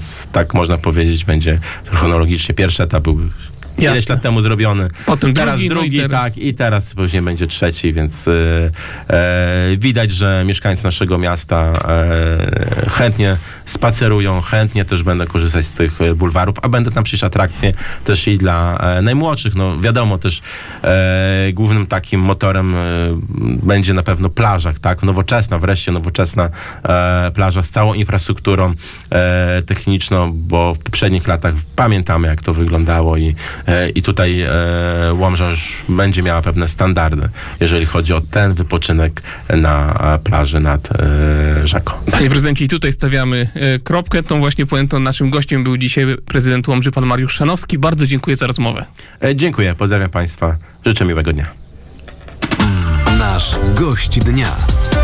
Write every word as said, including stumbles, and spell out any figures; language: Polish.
więc tak można powiedzieć, będzie chronologicznie. Pierwszy etap był ileś Jasne. lat temu zrobiony. Potem teraz drugi, drugi, no i teraz... tak, i teraz później będzie trzeci, więc e, e, widać, że mieszkańcy naszego miasta e, chętnie spacerują, chętnie też będą korzystać z tych bulwarów, a będą tam przecież atrakcje też i dla e, najmłodszych. No wiadomo też, e, głównym takim motorem e, będzie na pewno plaża, tak, nowoczesna, wreszcie nowoczesna e, plaża z całą infrastrukturą e, techniczną, bo w poprzednich latach pamiętamy, jak to wyglądało i I tutaj e, Łomża już będzie miała pewne standardy, jeżeli chodzi o ten wypoczynek na plaży nad e, rzeką. Panie prezydencie, i tutaj stawiamy e, kropkę. Tą właśnie puentą naszym gościem był dzisiaj prezydent Łomży, pan Mariusz Chrzanowski. Bardzo dziękuję za rozmowę. E, dziękuję, pozdrawiam Państwa, życzę miłego dnia. Nasz gość dnia.